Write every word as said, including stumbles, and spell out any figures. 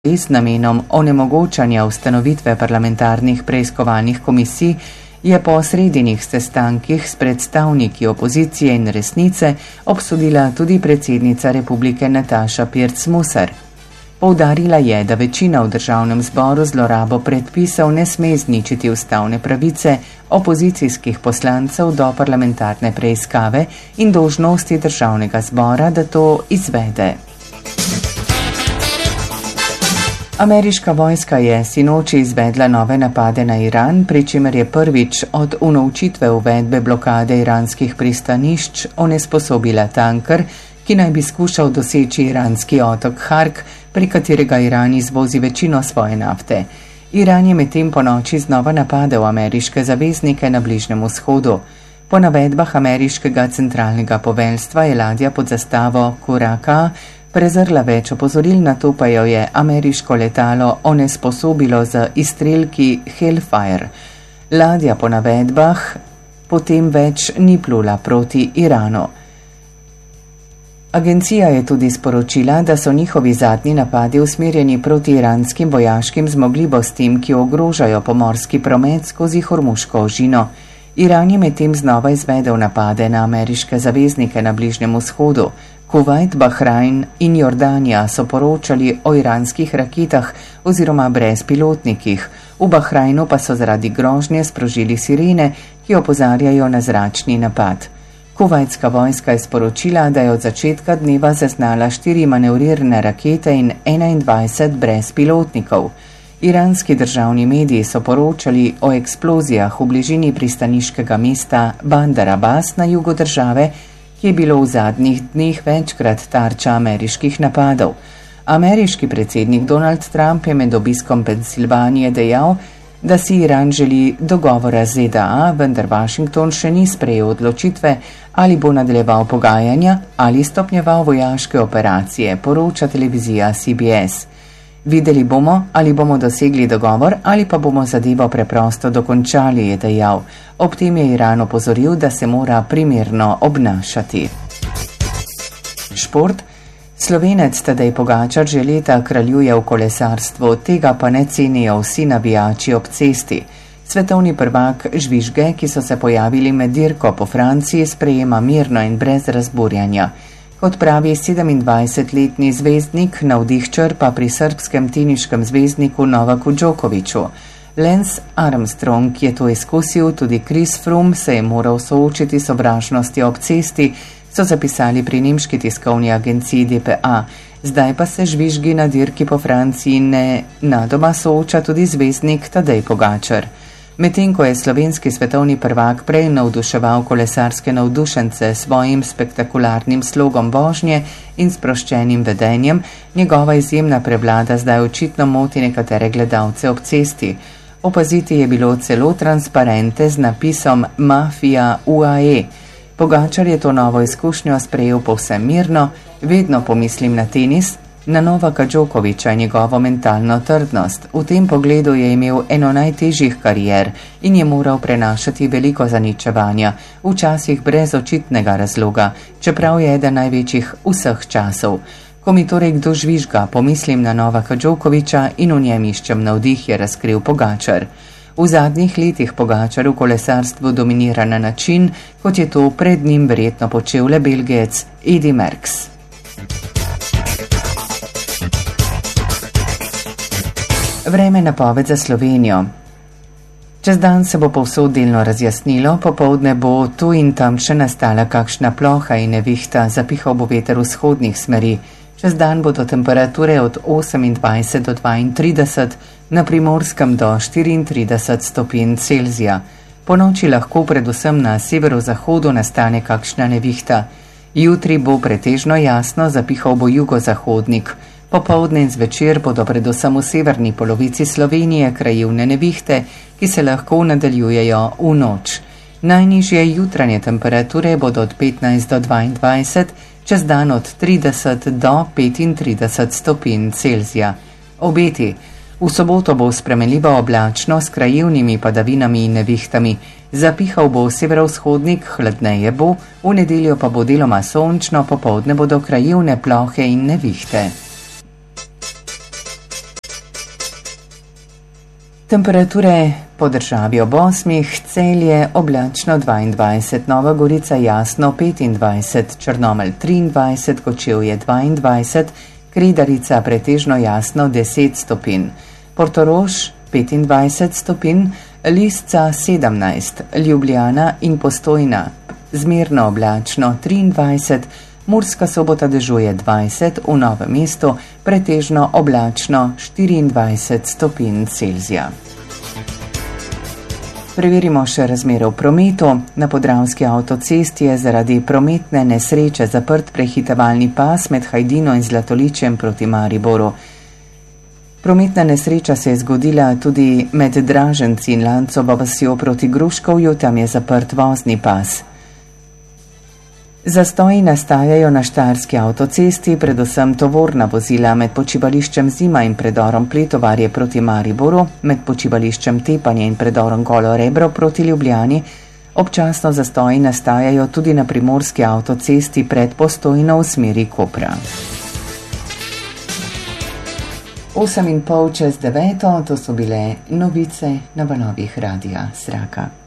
z namenom onemogočanja ustanovitve parlamentarnih preiskovalnih komisij je po sredinih sestankih s predstavniki opozicije in resnice obsodila tudi predsednica republike Nataša Pirc Musar. Poudarila je, da večina v državnem zboru zlorabo predpisov ne sme zničiti ustavne pravice opozicijskih poslancev do parlamentarne preiskave in dolžnosti državnega zbora, da to izvede. Ameriška vojska je sinoči izvedla nove napade na Iran, pri čemer je prvič od unovčitve uvedbe blokade iranskih pristanišč onesposobila tanker, ki naj bi skušal doseči iranski otok Hark, pri katerega Iran izvozi večino svoje nafte. Iran je medtem po noči znova napadel ameriške zaveznike na Bližnjem vzhodu. Po navedbah ameriškega centralnega poveljstva je ladja pod zastavo Kuraka prezrla več opozoril, nato pa jo je ameriško letalo onesposobilo z izstrelki Hellfire. Ladja po navedbah potem več ni plula proti Iranu. Agencija je tudi sporočila, da so njihovi zadnji napadi usmerjeni proti iranskim vojaškim zmogljivostim, ki ogrožajo pomorski promet skozi Hormuško ožino. Iran je medtem znova izvedel napade na ameriške zaveznike na Bližnjem vzhodu. Kuvajt, Bahrajn in Jordanija so poročali o iranskih raketah oziroma brezpilotnikih. V Bahrajnu pa so zaradi grožnje sprožili sirene, ki opozarjajo na zračni napad. Kuvajtska vojska je sporočila, da je od začetka dneva zaznala štiri manevrirne rakete in enaindvajset brezpilotnikov. Iranski državni mediji so poročali o eksplozijah v bližini pristaniškega mesta Bandar Abbas na jugu države, ki je bilo v zadnjih dneh večkrat tarča ameriških napadov. Ameriški predsednik Donald Trump je med obiskom Pensilvanije dejal, da si Iran želi dogovora z Z D A, vendar Washington še ni sprejel odločitve, ali bo nadaljeval pogajanja ali stopnjeval vojaške operacije, poroča televizija C B S. Videli bomo, ali bomo dosegli dogovor ali pa bomo zadevo preprosto dokončali, je dejal. Ob tem je Iran opozoril, da se mora primerno obnašati. Šport. Slovenec Tadej Pogačar že leta kraljuje v kolesarstvu, tega pa ne cenijo vsi navijači ob cesti. Svetovni prvak žvižge, ki so se pojavili med dirko po Franciji, sprejema mirno in brez razburjanja. Kot pravi sedemindvajsetletni zvezdnik, navdih črpa pri srbskem teniškem zvezdniku Novaku Djokoviću. Lance Armstrong je to izkusil, tudi Chris Froome se je moral soočiti s sovražnostjo ob cesti, so zapisali pri nemški tiskovni agenciji D P A. Zdaj pa se žvižgi na dirki po Franciji ne nadoma sooča tudi zvezdnik Tadej Pogačar. Medtem ko je slovenski svetovni prvak prej navduševal kolesarske navdušence svojim spektakularnim slogom vožnje in sproščenim vedenjem, njegova izjemna prevlada zdaj očitno moti nekatere gledalce ob cesti. Opaziti je bilo celo transparente z napisom Mafija U A E. Pogačar je to novo izkušnjo sprejel povsem mirno, vedno pomislim na tenis, na Novaka Djokovića in njegovo mentalno trdnost. V tem pogledu je imel eno najtežjih karier in je moral prenašati veliko zaničevanja, včasih brez očitnega razloga, čeprav je eden največjih vseh časov. Ko mi torej kdo žvižga, pomislim na Novaka Djokovića in v njem iščem navdih, je razkril Pogačar. V zadnjih letih Pogačar v kolesarstvu dominira na način, kot je to pred njim verjetno počel le Belgijec Eddy Merckx. Vreme napoved za Slovenijo. Čez dan se bo povsod delno razjasnilo, popoldne bo tu in tam še nastala kakšna ploha in nevihta, zapihal bo veter vzhodnih smeri. Čez dan bodo temperature od osemindvajset do dvaintrideset, na Primorskem do štiriintrideset stopinj Celzija. Po noči lahko predvsem na severozahodu nastane kakšna nevihta. Jutri bo pretežno jasno, zapihal bo jugozahodnik. Popoldne in zvečer bodo predvsem v severni polovici Slovenije krajevne nevihte, ki se lahko nadaljujejo v noč. Najnižje jutranje temperature bodo od petnajst do dvaindvajset, čez dan od trideset do petintrideset stopinj Celzija. Obeti. V soboto bo spremenljivo oblačno s krajevnimi padavinami in nevihtami. Zapihal bo severovzhodnik, hladneje bo, v nedeljo pa bo deloma sončno, popoldne bodo krajevne plohe in nevihte. Temperature po državi ob osmih: Celje oblačno dvaindvajset, Nova Gorica jasno petindvajset, Črnomelj triindvajset, Kočevje dvaindvajset, Kredarica pretežno jasno deset stopinj, Portorož petindvajset stopinj, Lisca sedemnajst, Ljubljana in Postojna zmerno oblačno triindvajset, Murska Sobota dežuje dvajset, v Novem mestu pretežno oblačno štiriindvajset stopinj Celzija. Preverimo še razmere v prometu. Na Podravski avtocesti je zaradi prometne nesreče zaprt prehitevalni pas med Hajdino in Zlatoličjem proti Mariboru. Prometna nesreča se je zgodila tudi med Draženci in Lancovo vasjo proti Gruškovju, tam je zaprt vozni pas. Zastoji nastajajo na Štajerski avtocesti, predvsem tovorna vozila med počivališčem Zima in predorom Pletovarje proti Mariboru, med počivališčem Tepanje in predorom Golo Rebro proti Ljubljani. Občasno zastoji nastajajo tudi na Primorski avtocesti pred Postojno v smeri Kopra. Osem in pol čez deveto, to so bile novice na valovih Radia Zraka.